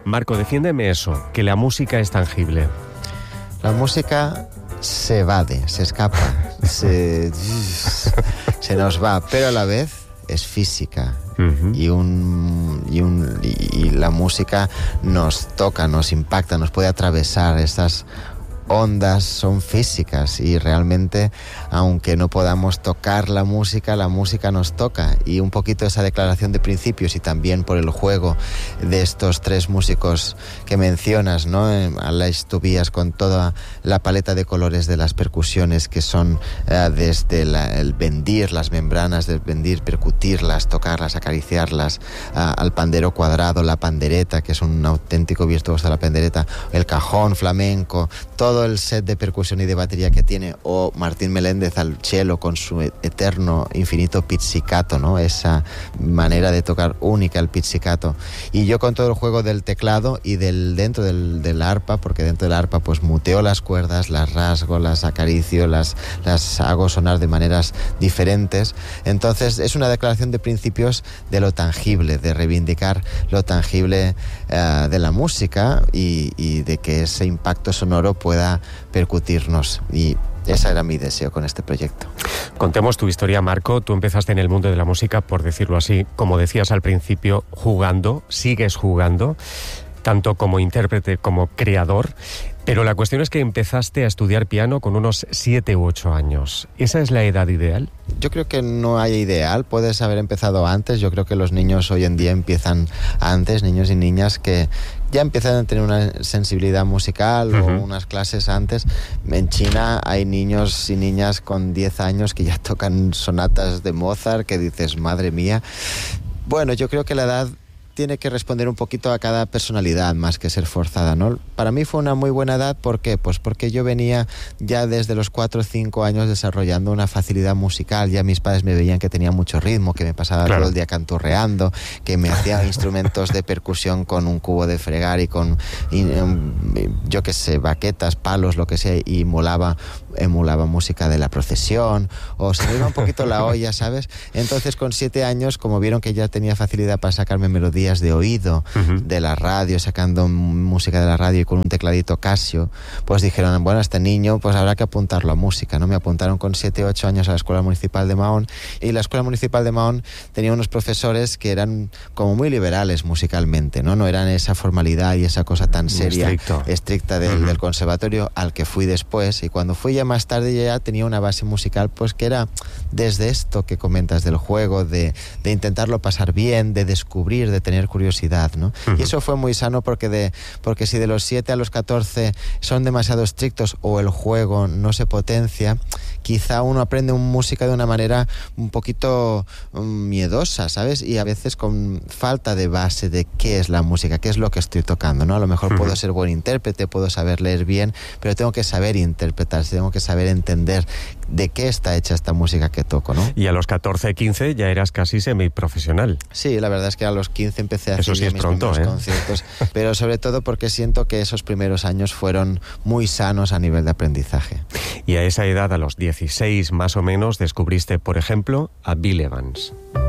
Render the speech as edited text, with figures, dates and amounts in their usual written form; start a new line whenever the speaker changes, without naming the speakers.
Marco, defiéndeme eso, que la música es tangible.
La música se evade, se escapa, se nos va, pero a la vez es física. Uh-huh. Y la música nos toca, nos impacta, nos puede atravesar. Estas ondas son físicas y realmente, aunque no podamos tocar la música nos toca. Y un poquito esa declaración de principios, y también por el juego de estos tres músicos que mencionas, ¿no? Aleix Tobias, con toda la paleta de colores de las percusiones, que son desde el bendir, las membranas del bendir, percutirlas, tocarlas, acariciarlas, al pandero cuadrado, la pandereta, que es un auténtico virtuoso de la pandereta, el cajón flamenco, todo el set de percusión y de batería que tiene, o Martín Meléndez al cello con su eterno, infinito pizzicato, ¿no? Esa manera de tocar única, el pizzicato. Y yo con todo el juego del teclado y dentro del arpa, porque dentro del arpa pues muteo las cuerdas, las rasgo, las acaricio, las hago sonar de maneras diferentes. Entonces es una declaración de principios de lo tangible, de reivindicar lo tangible de la música y de que ese impacto sonoro pueda percutirnos, y ese era mi deseo con este proyecto.
Contemos tu historia, Marco. Tú empezaste en el mundo de la música, por decirlo así, como decías al principio, jugando, sigues jugando, tanto como intérprete como creador, pero la cuestión es que empezaste a estudiar piano con unos 7 u 8 años. ¿Esa es la edad ideal?
Yo creo que no hay ideal, puedes haber empezado antes. Yo creo que los niños hoy en día empiezan antes, niños y niñas que ya empiezan a tener una sensibilidad musical, uh-huh, o unas clases antes. En China hay niños y niñas con 10 años que ya tocan sonatas de Mozart, que dices, madre mía. Bueno, yo creo que la edad tiene que responder un poquito a cada personalidad más que ser forzada, ¿no? Para mí fue una muy buena edad. ¿Por qué? Pues porque yo venía ya desde los 4 o 5 años desarrollando una facilidad musical. Ya mis padres me veían que tenía mucho ritmo, que me pasaba todo el día canturreando, que me hacía instrumentos de percusión con un cubo de fregar y con, yo qué sé, baquetas, palos, lo que sea, y emulaba música de la procesión, o se me iba un poquito la olla, ¿sabes? Entonces con 7 años, como vieron que ya tenía facilidad para sacarme melodías de oído, uh-huh, de la radio, sacando música de la radio y con un tecladito Casio, pues dijeron, bueno, este niño pues habrá que apuntarlo a música, ¿no? Me apuntaron con 7 o 8 años a la Escuela Municipal de Mahón, y la Escuela Municipal de Mahón tenía unos profesores que eran como muy liberales musicalmente, ¿no? No eran esa formalidad y esa cosa tan seria, estricta del conservatorio al que fui después. Y cuando fui ya más tarde ya tenía una base musical pues que era desde esto que comentas del juego, de intentarlo pasar bien, de descubrir, de tener curiosidad, ¿no? Uh-huh. Y eso fue muy sano porque si de los 7 a los 14 son demasiado estrictos o el juego no se potencia, quizá uno aprende música de una manera un poquito miedosa, ¿sabes? Y a veces con falta de base de qué es la música, qué es lo que estoy tocando, ¿no? A lo mejor puedo ser buen intérprete, puedo saber leer bien, pero tengo que saber interpretar, tengo que saber entender de qué está hecha esta música que toco, ¿no?
Y a los 14, 15 ya eras casi semiprofesional.
Sí, la verdad es que a los 15 empecé a hacer
mis
primeros conciertos, pero sobre todo porque siento que esos primeros años fueron muy sanos a nivel de aprendizaje.
Y a esa edad, a los 16 más o menos, descubriste, por ejemplo, a Bill Evans.